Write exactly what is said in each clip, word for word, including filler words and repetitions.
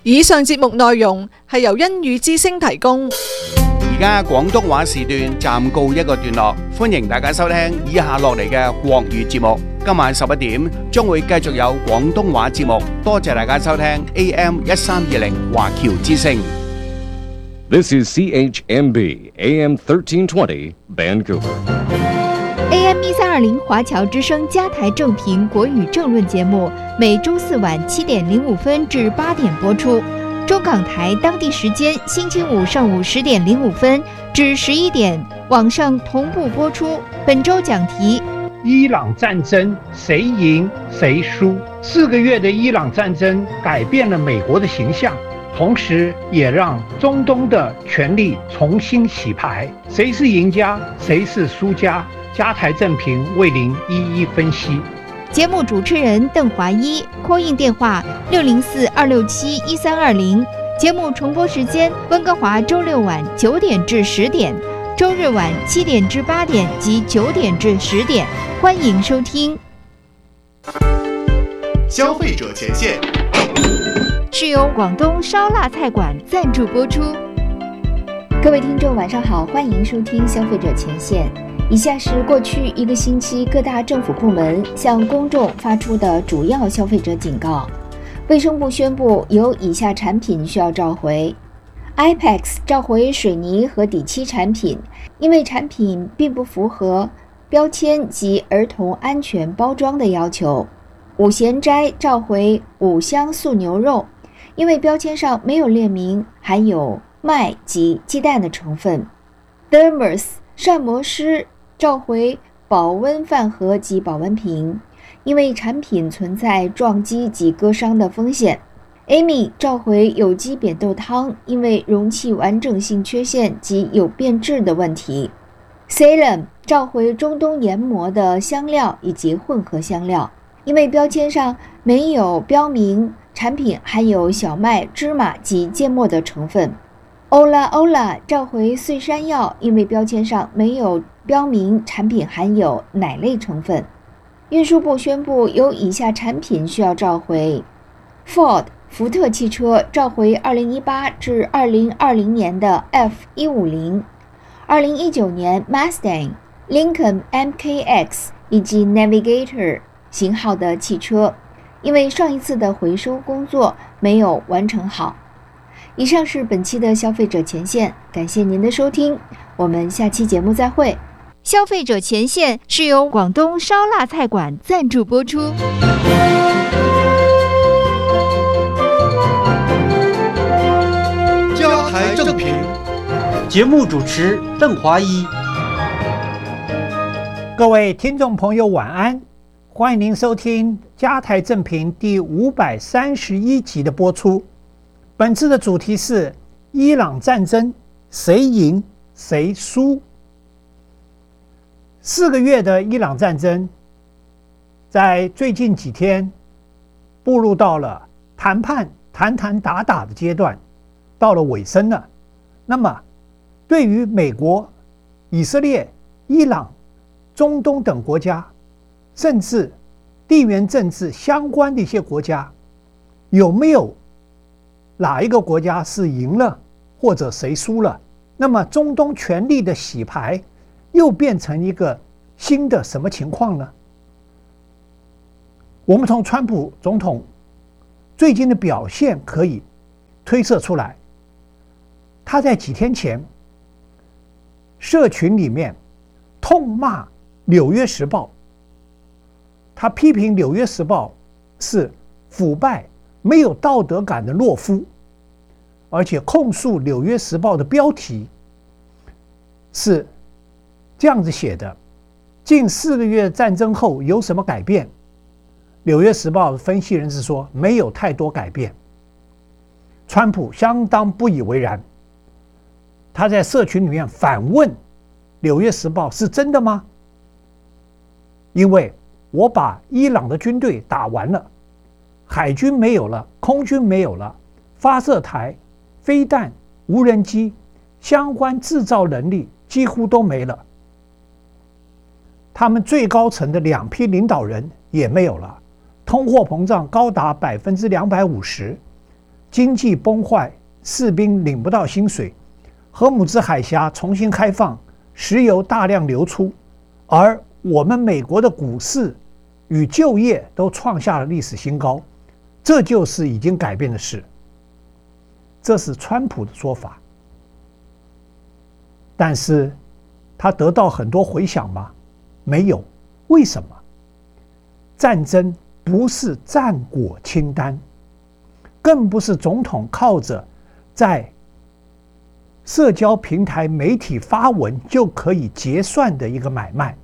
以上節目內容係由恩語之聲提供。 而家廣東話時段暫告一個段落，歡迎大家收聽以下落嚟嘅國語節目。今晚十一點將會繼續有廣東話節目，多謝大家收聽 A M 一三二零華僑之聲。 This is C H M B A M thirteen twenty Vancouver。A M 一三二零华侨之声加台正评国语政论节目，每周四晚七点零五分至八点播出。中港台当地时间星期五上午十点零五分至十一点，网上同步播出。本周讲题： 伊朗战争谁赢谁输？四个月的伊朗战争改变了美国的形象，同时也让中东的权力重新洗牌。谁是赢家，谁是输家？加台正评为您一一分析。 节目主持人邓华一 ，call in 电话六零四二六七一三二零。节目重播时间：温哥华周六晚九点至十点，周日晚七点至八点及九点至十点。欢迎收听。 消费者前线是由广东烧腊菜馆赞助播出。各位听众，晚上好，欢迎收听消费者前线。以下是过去一个星期各大政府部门向公众发出的主要消费者警告。卫生部宣布有以下产品需要召回 ：I P E X 召回水泥和底漆产品，因为产品并不符合标签及儿童安全包装的要求。五贤斋召回五香素牛肉，因为标签上没有列明含有麦及鸡蛋的成分。Thermos 膳魔师召回保温饭盒及保温瓶，因为产品存在撞击及割伤的风险。Amy 召回有机扁豆汤，因为容器完整性缺陷及有变质的问题。Salem 召回中东研磨的香料以及混合香料，因为标签上没有标明产品含有小麦、芝麻及芥末的成分。Ola Ola 召回碎山药，因为标签上没有标明产品含有奶类成分。运输部宣布有以下产品需要召回 ：Ford 福特汽车召回二零一八至二零二零年的 F 一五零， 二零一九年 Mustang、Lincoln M K X 以及 Navigator 型号的汽车，因为上一次的回收工作没有完成好。以上是本期的消费者前线，感谢您的收听，我们下期节目再会。消费者前线是由广东烧腊菜馆赞助播出。 加台正评， 节目主持邓华一。各位听众朋友晚安，欢迎您收听加台正评第五百三十一集的播出。本次的主题是伊朗战争谁赢谁输。四个月的伊朗战争在最近几天步入到了谈判谈谈打打的阶段，到了尾声了。那么对于美国、以色列、伊朗、中东等国家，甚至地缘政治相关的一些国家，有没有哪一个国家是赢了，或者谁输了？那么中东权力的洗牌又变成一个新的什么情况呢？我们从川普总统最近的表现可以推测出来，他在几天前社群里面痛骂《纽约时报》，他批评《纽约时报》是腐败、没有道德感的懦夫，而且控诉《纽约时报》的标题是这样子写的：近四个月战争后有什么改变？《纽约时报》的分析人士说没有太多改变。川普相当不以为然，他在社群里面反问《纽约时报》是真的吗？因为我把伊朗的军队打完了，海军没有了，空军没有了，发射台、飞弹、无人机相关制造能力几乎都没了，他们最高层的两批领导人也没有了，通货膨胀高达百分之两百五十， 经济崩坏，士兵领不到薪水，荷姆兹海峡重新开放，石油大量流出，而我们美国的股市与就业都创下了历史新高，这就是已经改变的事。这是川普的说法，但是他得到很多回响吗？没有。为什么？战争不是战果清单，更不是总统靠着在社交平台媒体发文就可以结算的一个买卖。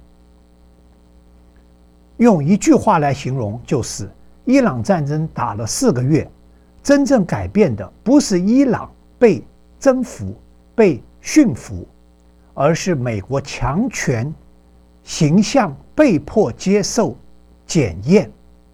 用一句话来形容，就是伊朗战争打了四个月，真正改变的不是伊朗被征服、被驯服，而是美国强权形象被迫接受检验。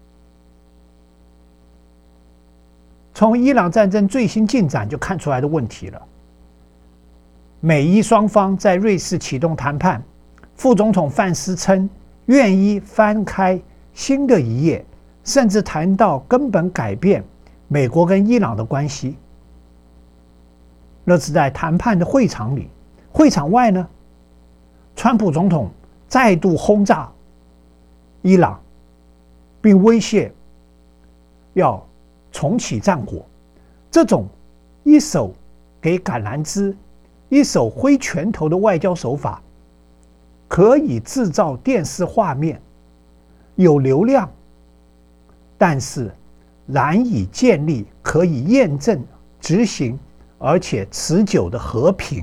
从伊朗战争最新进展就看出来的问题了。美伊双方在瑞士启动谈判，副总统范斯称愿意翻开新的一页，甚至谈到根本改变美国跟伊朗的关系。那是在谈判的会场里，会场外呢，川普总统再度轰炸伊朗，并威胁要重启战火。这种一手给橄榄枝，一手挥拳头的外交手法，可以制造电视画面，有流量，但是难以建立可以验证、执行而且持久的和平。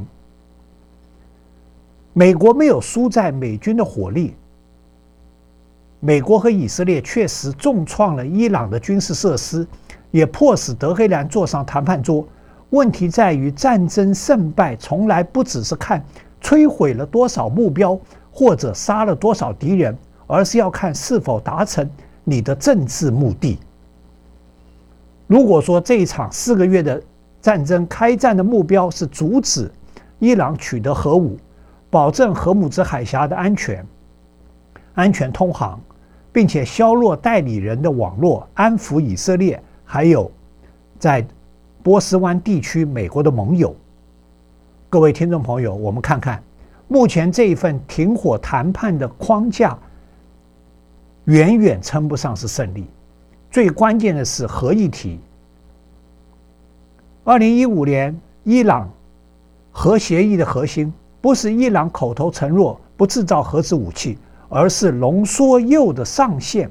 美国没有输在美军的火力，美国和以色列确实重创了伊朗的军事设施，也迫使德黑兰坐上谈判桌。问题在于，战争胜败从来不只是看摧毁了多少目标或者杀了多少敌人，而是要看是否达成你的政治目的。如果说这一场四个月的战争开战的目标是阻止伊朗取得核武，保证荷姆兹海峡的安全、安全通航，并且削弱代理人的网络，安抚以色列，还有在波斯湾地区美国的盟友。各位听众朋友，我们看看目前这一份停火谈判的框架远远称不上是胜利。最关键的是核议题。二零一五年伊朗核协议的核心不是伊朗口头承诺不制造核子武器，而是浓缩铀的上限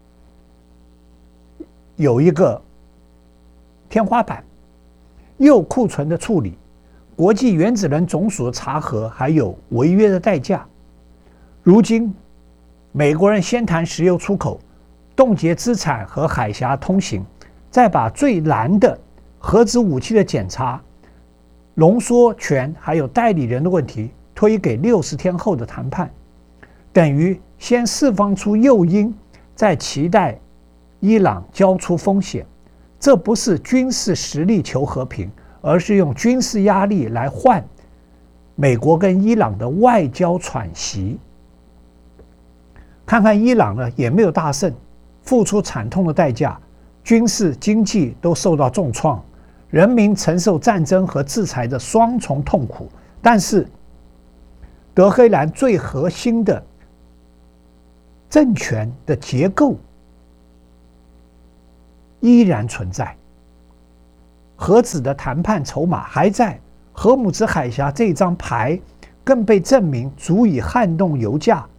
有一个天花板，铀库存的处理，国际原子能总署的查核，还有违约的代价。如今美国人先谈石油出口，冻结资产和海峡通行，再把最难的核子武器的检查、浓缩权还有代理人的问题推给六十天后的谈判，等于先释放出诱因，再期待伊朗交出风险。这不是军事实力求和平，而是用军事压力来换美国跟伊朗的外交喘息。看看伊朗呢，也没有大胜，付出惨痛的代价，军事、经济都受到重创，人民承受战争和制裁的双重痛苦。但是德黑兰最核心的政权的结构依然存在，核子的谈判筹码还在，荷姆兹海峡这张牌更被证明足以撼动油价，